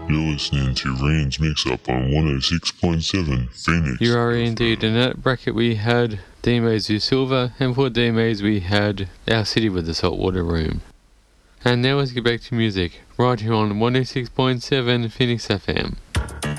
You're listening to Rand's Mix-Up on 106.7 Phoenix. You are indeed. In that bracket we had D-Maze with Silver, and for D-Maze we had Our City with the Saltwater Room. And now let's get back to music, right here on 106.7 Phoenix FM.